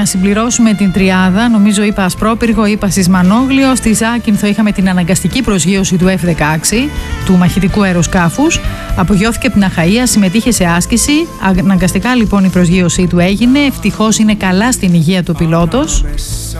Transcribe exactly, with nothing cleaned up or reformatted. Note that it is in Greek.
να συμπληρώσουμε την τριάδα, νομίζω είπα Ασπρόπυργο, είπα Σισμανόγλιο. Στη Ζάκυνθο είχαμε την αναγκαστική προσγείωση του εφ δεκαέξι, του μαχητικού αεροσκάφους. Απογειώθηκε από την Αχαΐα, συμμετείχε σε άσκηση. Αναγκαστικά λοιπόν η προσγείωσή του έγινε. Ευτυχώς είναι καλά στην υγεία του πιλότος.